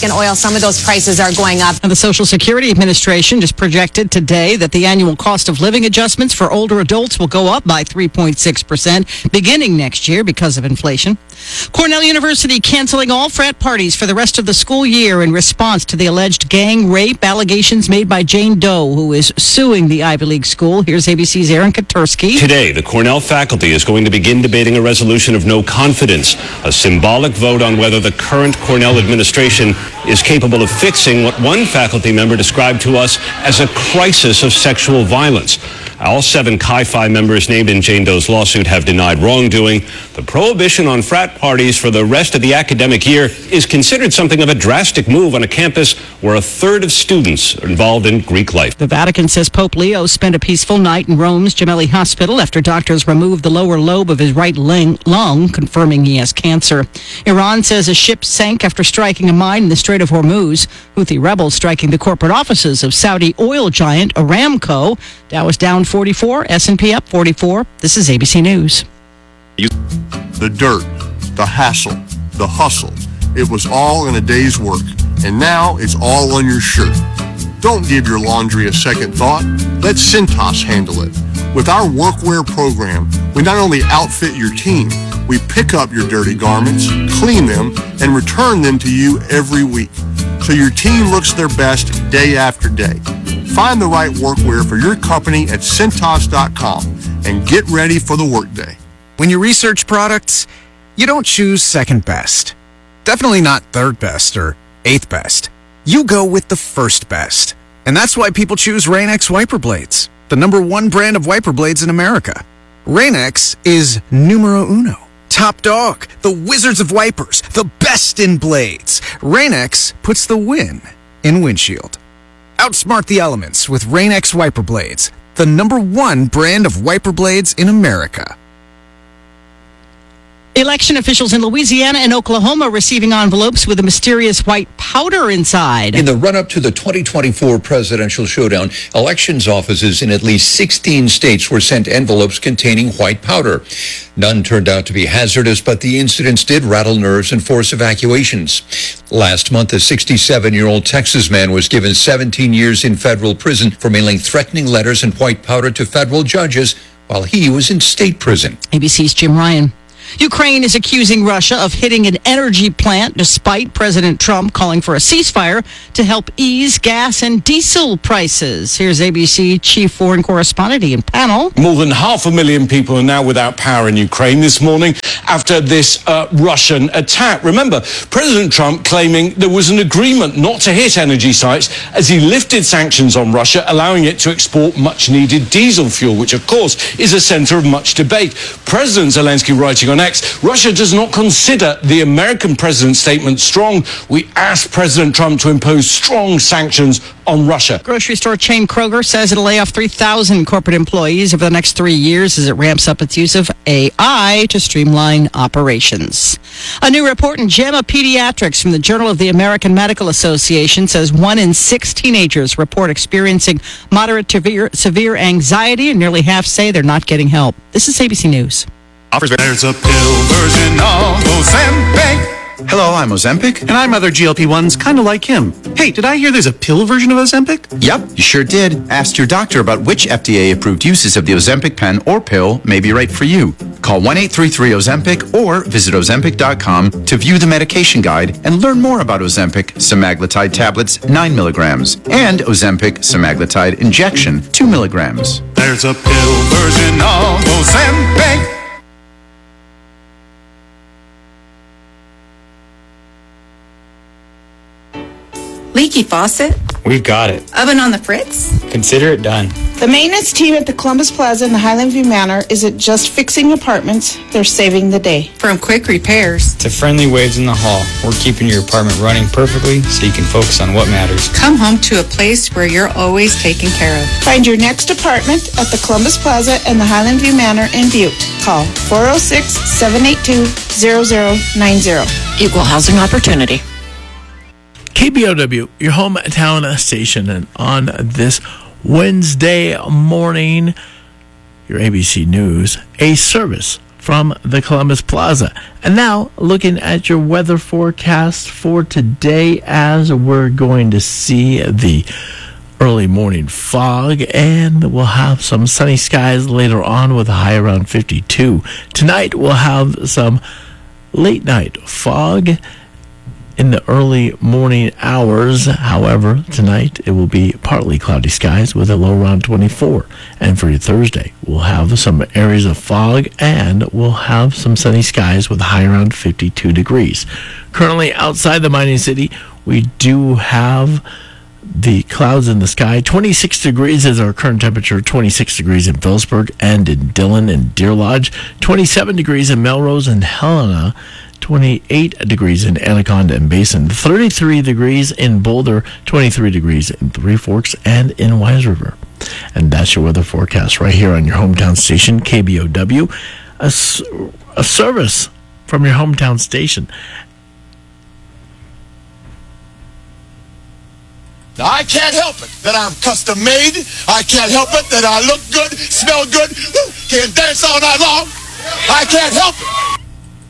In oil, some of those prices are going up. And the Social Security Administration just projected today that the annual cost of living adjustments for older adults will go up by 3.6% beginning next year because of inflation. Cornell University canceling all frat parties for the rest of the school year in response to the alleged gang rape allegations made by Jane Doe, who is suing the Ivy League school. Here's ABC's Aaron Katursky. Today, the Cornell faculty is going to begin debating a resolution of no confidence, a symbolic vote on whether the current Cornell administration is capable of fixing what one faculty member described to us as a crisis of sexual violence. All 7 Chi Phi members named in Jane Doe's lawsuit have denied wrongdoing. The prohibition on frat parties for the rest of the academic year is considered something of a drastic move on a campus where a third of students are involved in Greek life. The Vatican says Pope Leo spent a peaceful night in Rome's Gemelli Hospital after doctors removed the lower lobe of his right lung, confirming he has cancer. Iran says a ship sank after striking a mine in the Strait of Hormuz. Houthi rebels striking the corporate offices of Saudi oil giant Aramco. Dow is down 44, S&P up 44. This is ABC News. The dirt, the hassle, the hustle. It was all in a day's work, and now it's all on your shirt. Don't give your laundry a second thought. Let Cintas handle it. With our workwear program, we not only outfit your team, we pick up your dirty garments, clean them, and return them to you every week, so your team looks their best day after day. Find the right workwear for your company at Cintas.com and get ready for the workday. When you research products, you don't choose second best. Definitely not third best or eighth best. You go with the first best. And that's why people choose Rain-X wiper blades, the #1 brand of wiper blades in America. Rain-X is numero uno. Top dog, the wizards of wipers, the best in blades. Rain-X puts the win in windshield. Outsmart the elements with Rain-X wiper blades, the #1 brand of wiper blades in America. Election officials in Louisiana and Oklahoma receiving envelopes with a mysterious white powder inside. In the run-up to the 2024 presidential showdown, elections offices in at least 16 states were sent envelopes containing white powder. None turned out to be hazardous, but the incidents did rattle nerves and force evacuations. Last month, a 67-year-old Texas man was given 17 years in federal prison for mailing threatening letters and white powder to federal judges while he was in state prison. ABC's Jim Ryan. Ukraine is accusing Russia of hitting an energy plant despite President Trump calling for a ceasefire to help ease gas and diesel prices. Here's ABC Chief Foreign Correspondent Ian Pannell. More than 500,000 people are now without power in Ukraine this morning after this Russian attack. Remember, President Trump claiming there was an agreement not to hit energy sites as he lifted sanctions on Russia, allowing it to export much-needed diesel fuel, which, of course, is a center of much debate. President Zelensky writing on X, Russia does not consider the American president's statement strong. We ask President Trump to impose strong sanctions on Russia. Grocery store chain Kroger says it'll lay off 3,000 corporate employees over the next 3 years as it ramps up its use of AI to streamline operations. A new report in JAMA Pediatrics from the Journal of the American Medical Association says 1 in 6 teenagers report experiencing moderate to severe anxiety, and nearly half say they're not getting help. This is ABC News. There's a pill version of Ozempic. Hello, I'm Ozempic. And I'm other GLP-1s, kind of like him. Hey, did I hear there's a pill version of Ozempic? Yep, you sure did. Ask your doctor about which FDA-approved uses of the Ozempic pen or pill may be right for you. Call 1-833-OZEMPIC or visit Ozempic.com to view the medication guide and learn more about Ozempic semaglutide tablets 9 milligrams and Ozempic semaglutide injection 2 milligrams. There's a pill version of Ozempic. Leaky faucet? We've got it. Oven on the fritz? Consider it done. The maintenance team at the Columbus Plaza in the Highland View Manor isn't just fixing apartments, they're saving the day. From quick repairs to friendly waves in the hall, we're keeping your apartment running perfectly so you can focus on what matters. Come home to a place where you're always taken care of. Find your next apartment at the Columbus Plaza and the Highland View Manor in Butte. Call 406-782-0090. Equal housing opportunity. KBOW, your hometown station, and on this Wednesday morning, your ABC News, a service from the Columbus Plaza. And now, looking at your weather forecast for today, as we're going to see the early morning fog, and we'll have some sunny skies later on with a high around 52. Tonight, we'll have some late night fog in the early morning hours. However, tonight it will be partly cloudy skies with a low around 24. And for your Thursday, we'll have some areas of fog and we'll have some sunny skies with a high around 52 degrees. Currently outside the mining city, we do have the clouds in the sky. 26 degrees is our current temperature. 26 degrees in Phillipsburg and in Dillon and Deer Lodge. 27 degrees in Melrose and Helena. 28 degrees in Anaconda and Basin, 33 degrees in Boulder, 23 degrees in Three Forks and in Wise River. And that's your weather forecast right here on your hometown station, KBOW, a service from your hometown station. Now, I can't help it that I'm custom made. I can't help it that I look good, smell good, can dance all night long. I can't help it.